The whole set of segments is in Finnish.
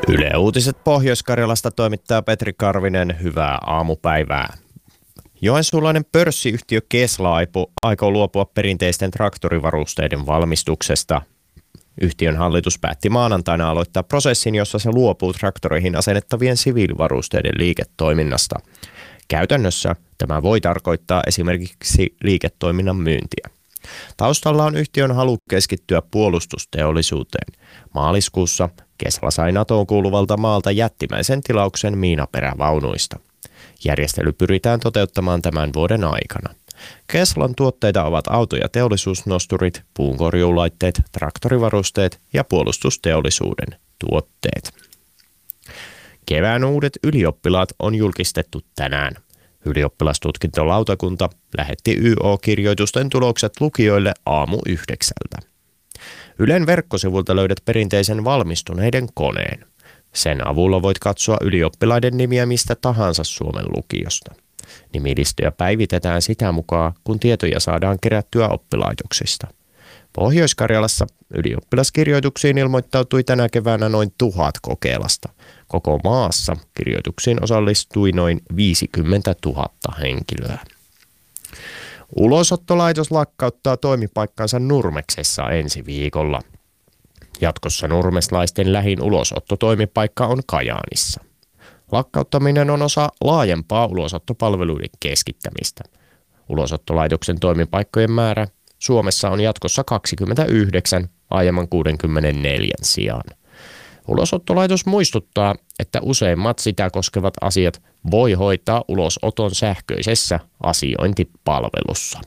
Yle Uutiset Pohjois-Karjalasta toimittaa Petri Karvinen. Hyvää aamupäivää. Joensuulainen pörssiyhtiö Kesla aikoo luopua perinteisten traktorivarusteiden valmistuksesta. Yhtiön hallitus päätti maanantaina aloittaa prosessin, jossa se luopuu traktoreihin asennettavien siviilivarusteiden liiketoiminnasta. Käytännössä tämä voi tarkoittaa esimerkiksi liiketoiminnan myyntiä. Taustalla on yhtiön halu keskittyä puolustusteollisuuteen. Maaliskuussa Kesla sai NATOon kuuluvalta maalta jättimäisen tilauksen miinaperävaunuista. Järjestely pyritään toteuttamaan tämän vuoden aikana. Keslan tuotteita ovat auto- ja teollisuusnosturit, puunkorjuulaitteet, traktorivarusteet ja puolustusteollisuuden tuotteet. Kevään uudet ylioppilaat on julkistettu tänään. Ylioppilastutkintolautakunta lähetti YO-kirjoitusten tulokset lukijoille aamu 9. Ylen verkkosivulta löydät perinteisen valmistuneiden koneen. Sen avulla voit katsoa ylioppilaiden nimiä mistä tahansa Suomen lukiosta. Nimilistöjä päivitetään sitä mukaan, kun tietoja saadaan kerättyä oppilaitoksista. Pohjois-Karjalassa ylioppilaskirjoituksiin ilmoittautui tänä keväänä noin 1000 kokeilasta. Koko maassa kirjoituksiin osallistui noin 50 000 henkilöä. Ulosottolaitos lakkauttaa toimipaikkansa Nurmeksessa ensi viikolla. Jatkossa nurmeslaisten lähin ulosottotoimipaikka on Kajaanissa. Lakkauttaminen on osa laajempaa ulosottopalveluiden keskittämistä. Ulosottolaitoksen toimipaikkojen määrä Suomessa on jatkossa 29 aiemman 64 sijaan. Ulosottolaitos muistuttaa, että useimmat sitä koskevat asiat voi hoitaa ulosoton sähköisessä asiointipalvelussa.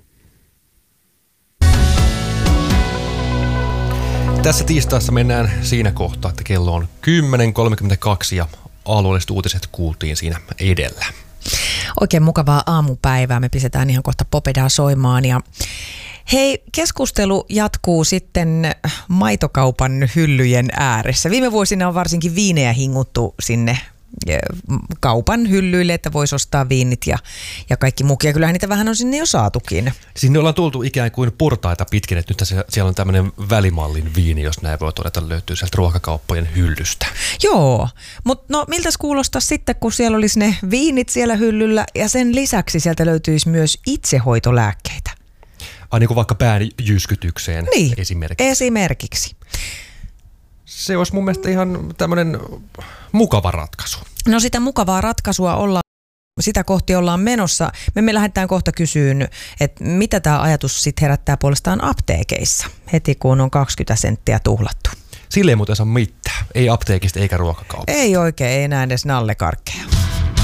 Tässä tiistaissa mennään siinä kohtaa, että kello on 10.32 ja alueelliset uutiset kuultiin siinä edellä. Oikein mukavaa aamupäivää. Me pistetään ihan kohta Popedaa soimaan. Ja hei, keskustelu jatkuu sitten maitokaupan hyllyjen ääressä. Viime vuosina on varsinkin viinejä hinguttu sinne kaupan hyllyille, että voisi ostaa viinit ja kaikki muukin. Ja kyllähän niitä vähän on sinne jo saatukin. Sinne ollaan tultu ikään kuin portaita pitkin, että nyt siellä on tämmöinen välimallin viini, jos näin voi todeta, löytyy sieltä ruokakauppojen hyllystä. Joo, mutta no miltäs kuulostaa sitten, kun siellä olisi ne viinit siellä hyllyllä ja sen lisäksi sieltä löytyisi myös itsehoitolääkkeitä. Niin kuin vaikka pään jyskytykseen niin, esimerkiksi. Se olisi mun mielestä ihan tämmöinen mukava ratkaisu. No sitä mukavaa ratkaisua sitä kohti ollaan menossa. Me lähdetään kohta kysyyn, että mitä tämä ajatus sitten herättää puolestaan apteekeissa heti kun on 20 senttiä tuhlattu. Sille ei muuten saa mitään. Ei apteekista eikä ruokakaupasta. Ei oikein, ei enää edes nallekarkkeja.